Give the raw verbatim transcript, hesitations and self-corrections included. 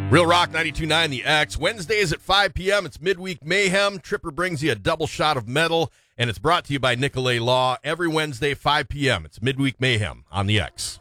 Real Rock ninety-two point nine, The X. Wednesdays at five p.m. It's Midweek Mayhem. Tripper brings you a double shot of metal, and it's brought to you by Nicolay Law. Every Wednesday, five p.m. It's Midweek Mayhem on The X.